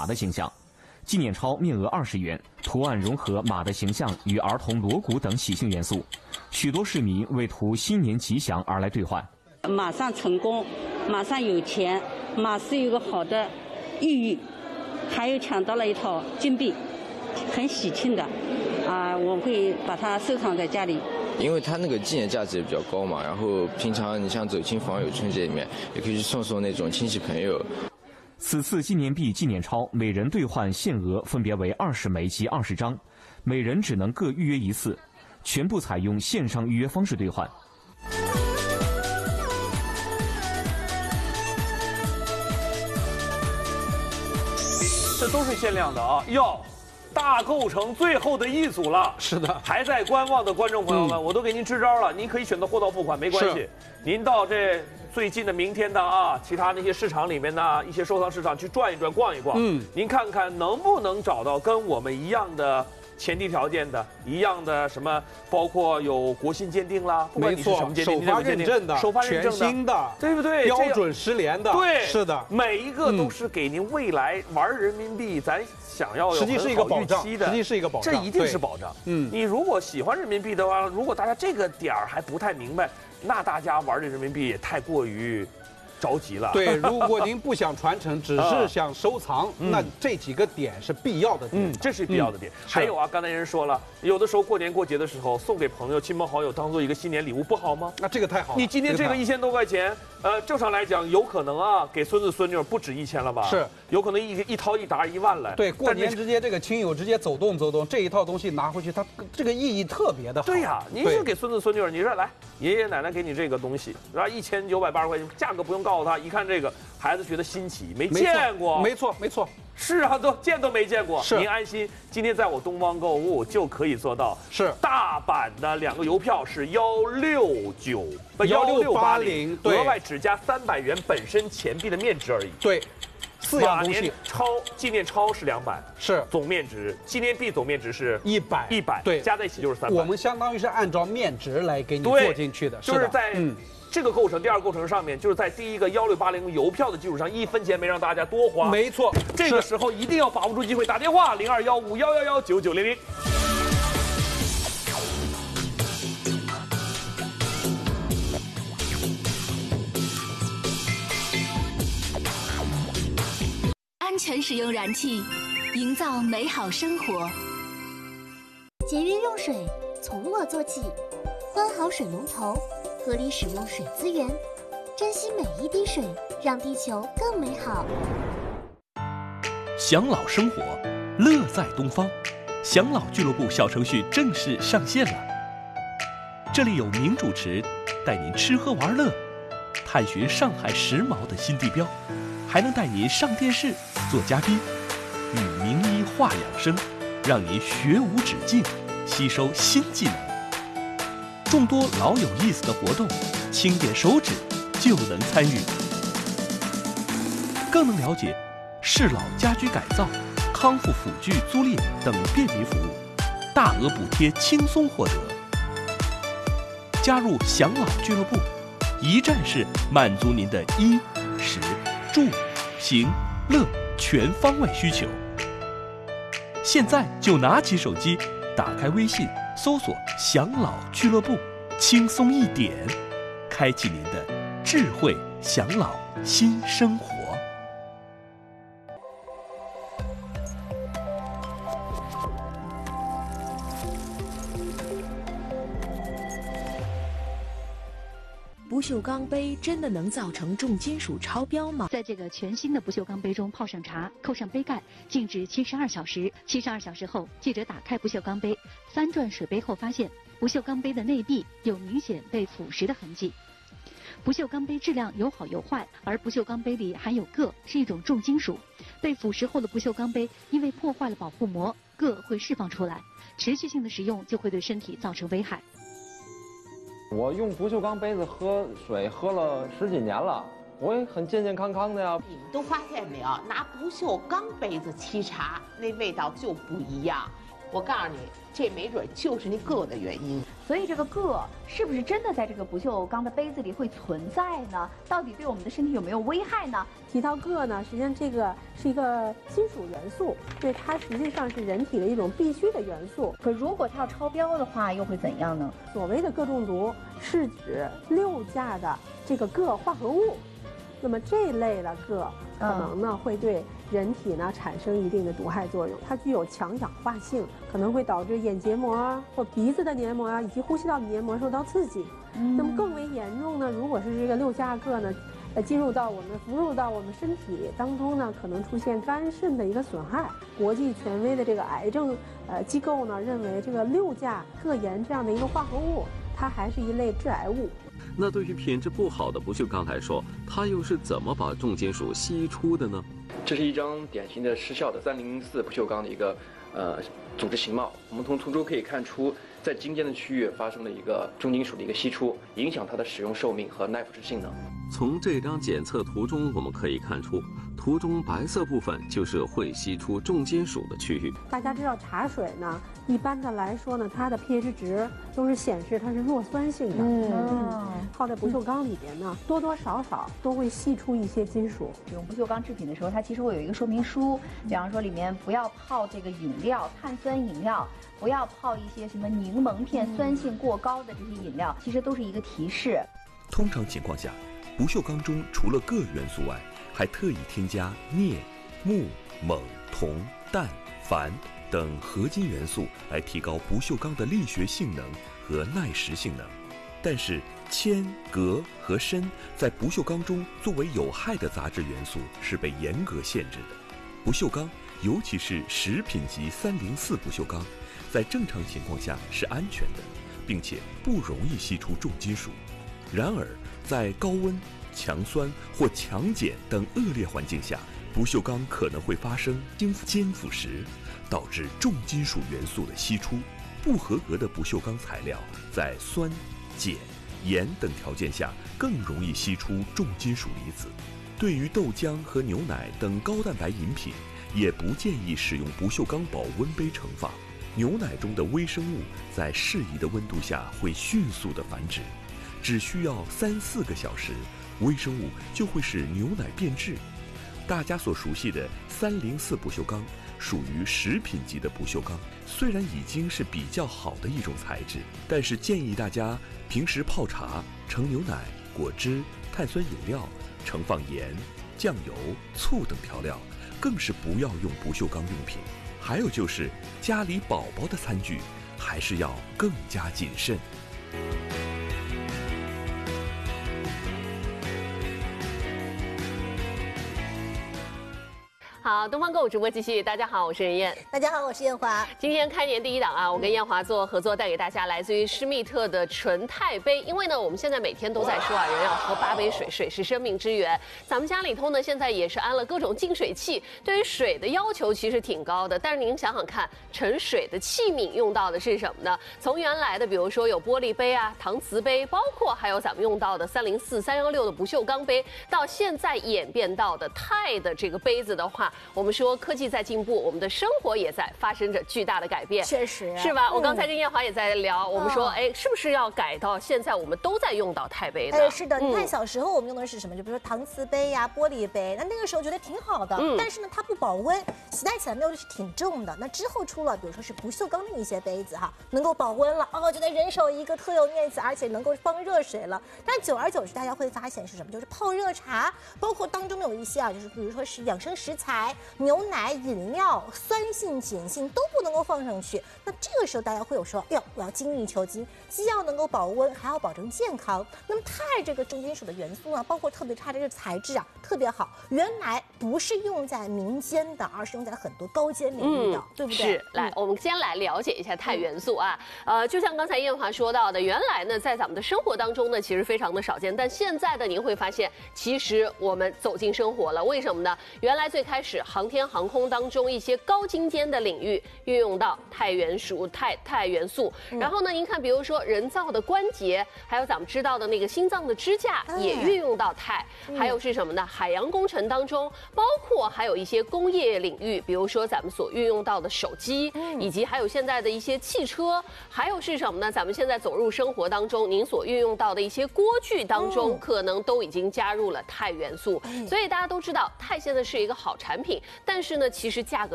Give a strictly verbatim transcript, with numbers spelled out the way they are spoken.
马的形象。纪念钞面额二十元，图案融合马的形象与儿童锣鼓等喜庆元素，许多市民为图新年吉祥而来兑换。 马上成功，马上有钱，马是有个好的寓意，还有抢到了一套金币，很喜庆的，啊、呃，我会把它收藏在家里。 因为它那个纪念价值也比较高嘛，然后平常你像走亲访友春节里面，也可以去送送那种亲戚朋友。 此次纪念币纪念钞每人兑换限额分别为二十枚及二十张，每人只能各预约一次，全部采用线上预约方式兑换。 这都是限量的啊！哟，大购城最后的一组了。 是的， 还在观望的观众朋友们，嗯、我都给您支招了，您可以选择货到付款，没关系。您到这最近的明天的啊，其他那些市场里面呢，一些收藏市场去转一转、逛一逛。嗯，您看看能不能找到跟我们一样的前提条件的，一样的什么，包括有国信鉴定啦，不管你是什么鉴定， 首发认证的， 首发认证的， 全新的， 对不对？ 标准实联的， 对， 是的， 每一个都是给您未来玩人民币，咱想要有实际是一个保障的， 实际是一个保障， 这一定是保障。嗯，你如果喜欢人民币的话，如果大家这个点儿还不太明白，那大家玩这人民币也太过于着急了。 对，如果您不想传承，只是想收藏，嗯、那这几个点是必要的点。 嗯，这是必要的点。嗯、还有啊，刚才人说了，有的时候过年过节的时候送给朋友、亲朋好友当做一个新年礼物，不好吗？ 那这个太好了。 你今天这个一千多块钱，呃，正常来讲有可能啊，给孙子孙女不止一千了吧？ 是， 有可能一一掏一沓一万来。 对，过年直接这个亲友直接走动走动，这一套东西拿回去，它这个意义特别的好。 对呀，您是给孙子孙女，你说来，爷爷奶奶给你这个东西，然后一千九百八十块钱，价格不用告诉他，一看这个。孩子觉得新奇，没见过， 没错没错， 是啊，都见都没见过。 是， 您安心，今天在我东方购物就可以做到。 是， 大阪的两个邮票是幺六九幺六八零，额外只加三百元本身钱币的面值而已。 对，四样东西。 钞纪念钞是两百， 是总面值；纪念币总面值是一百， 一百， 对， 加在一起就是三百。 我们相当于是按照面值来给你做进去的， 就是在嗯。这个构成，第二个构成上面，就是在第一个幺六八零邮票的基础上，一分钱没让大家多花。 没错， 这个时候一定要把握住机会，打电话零二幺五幺幺幺九九零零。 安全使用燃气，营造美好生活。 节约用水，从我做起，关好水龙头。合理使用水资源，珍惜每一滴水，让地球更美好。 享老生活，乐在东方。享老俱乐部小程序正式上线了。这里有名主持带您吃喝玩乐，探寻上海时髦的新地标，还能带您上电视做嘉宾，与名医话养生，让您学无止境，吸收新技能。众多老有意思的活动，轻点手指就能参与，更能了解适老家居改造、康复辅具租赁等便民服务，大额补贴轻松获得。加入享老俱乐部，一站式满足您的衣食住行乐全方位需求。现在就拿起手机，打开微信，搜索享老俱乐部，轻松一点，开启您的智慧享老新生活。 不锈钢杯真的能造成重金属超标吗？ 在这个全新的不锈钢杯中泡上茶，扣上杯盖，静置七十二小时。七十二小时后，记者打开不锈钢杯，翻转水杯后发现，不锈钢杯的内壁有明显被腐蚀的痕迹。不锈钢杯质量有好有坏，而不锈钢杯里含有铬，是一种重金属。被腐蚀后的不锈钢杯因为破坏了保护膜，铬会释放出来，持续性的使用就会对身体造成危害。 我用不锈钢杯子喝水喝了十几年了，我也很健健康康的呀。 你们都发现没有，拿不锈钢杯子沏茶，那味道就不一样。 我告诉你，这没准就是那铬的原因。 所以这个铬是不是真的在这个不锈钢的杯子里会存在呢？到底对我们的身体有没有危害呢？ 提到铬呢，实际上这个是一个金属元素，对它实际上是人体的一种必须的元素。 可如果它要超标的话，又会怎样呢？ 所谓的铬中毒是指六价的这个铬化合物，那么这类的铬可能呢、嗯、会对人体呢产生一定的毒害作用，它具有强氧化性，可能会导致眼结膜或鼻子的黏膜啊，以及呼吸道的黏膜受到刺激。嗯、那么更为严重呢，如果是这个六价铬呢，呃，进入到我们服入到我们身体当中呢，可能出现肝肾的一个损害。国际权威的这个癌症呃机构呢，认为这个六价铬盐这样的一个化合物，它还是一类致癌物。 那对于品质不好的不锈钢来说，它又是怎么把重金属析出的呢？ 这是一张典型的失效的三零四不锈钢的一个呃组织形貌。我们从图中可以看出，在筋尖的区域发生了一个重金属的一个析出，影响它的使用寿命和耐腐蚀性能。 从这张检测图中，我们可以看出，图中白色部分就是会析出重金属的区域。 大家知道茶水呢，一般的来说呢，它的 pH 值都是显示它是弱酸性的。嗯，泡在不锈钢里边呢，多多少少都会析出一些金属。 用不锈钢制品的时候，它其实会有一个说明书，比方说里面不要泡这个饮料，碳酸饮料。不要泡一些什么柠檬片，酸性过高的这些饮料，其实都是一个提示。 通常情况下，不锈钢中除了铬元素外，还特意添加镍、钼、锰、铜、氮、钒等合金元素来提高不锈钢的力学性能和耐蚀性能。但是铅、镉和砷在不锈钢中作为有害的杂质元素是被严格限制的。不锈钢，尤其是食品级三零四不锈钢，在正常情况下是安全的，并且不容易析出重金属。然而，在高温、强酸或强碱等恶劣环境下，不锈钢可能会发生尖腐蚀，导致重金属元素的析出。不合格的不锈钢材料在酸、碱、盐等条件下更容易析出重金属离子。对于豆浆和牛奶等高蛋白饮品，也不建议使用不锈钢保温杯盛放。牛奶中的微生物在适宜的温度下会迅速的繁殖，只需要三四个小时，微生物就会使牛奶变质。大家所熟悉的三零四不锈钢属于食品级的不锈钢，虽然已经是比较好的一种材质，但是建议大家平时泡茶、盛牛奶、果汁、碳酸饮料、盛放盐、酱油、醋等调料，更是不要用不锈钢用品。还有就是家里宝宝的餐具，还是要更加谨慎。 好，东方购物直播继续。大家好，我是任燕。 大家好，我是燕华。 今天开年第一档啊，我跟燕华做合作，带给大家来自于施密特的纯钛杯。因为呢，我们现在每天都在说啊，人要喝八杯水，水是生命之源。咱们家里头呢，现在也是安了各种净水器，对于水的要求其实挺高的。但是您想想看，盛水的器皿用到的是什么呢？从原来的比如说有玻璃杯啊、搪瓷杯，包括还有咱们用到的三零四、三幺六的不锈钢杯，到现在演变到的钛的这个杯子的话。我们说科技在进步，我们的生活也在发生着巨大的改变， 确实是吧？嗯、我刚才跟燕华也在聊，我们说，哎，是不是要改到现在我们都在用到钛杯呢？ 哎，是的，你看小时候我们用的是什么？就比如说搪瓷杯呀、玻璃杯，那那个时候觉得挺好的，嗯、但是呢，它不保温，携带起来没有是挺重的。那之后出了，比如说是不锈钢的一些杯子哈，能够保温了，哦，觉得人手一个特有面子，而且能够放热水了。但久而久之，大家会发现是什么？就是泡热茶，包括当中有一些啊，就是比如说是养生食材。牛奶、饮料、酸性、碱性都不能够放上去。那这个时候大家会有说，哟，我要精益求精，既要能够保温，还要保证健康。那么钛这个重金属的元素呢，包括特别它这个材质啊，特别好。原来不是用在民间的，而是用在很多高阶领域的，嗯、对不对？ 是。来，我们先来了解一下钛元素啊。嗯、呃，就像刚才燕华说到的，原来呢，在咱们的生活当中呢，其实非常的少见，但现在的您会发现，其实我们走进生活了。为什么呢？原来最开始。 是航天航空当中一些高精尖的领域运用到钛元素、钛钛元素。嗯、然后呢，您看，比如说人造的关节，还有咱们知道的那个心脏的支架，嗯、也运用到钛。嗯、还有是什么呢？海洋工程当中，包括还有一些工业领域，比如说咱们所运用到的手机，嗯、以及还有现在的一些汽车，还有是什么呢？咱们现在走入生活当中，您所运用到的一些锅具当中，嗯、可能都已经加入了钛元素。嗯、所以大家都知道，钛现在是一个好产品，但是呢，其实价格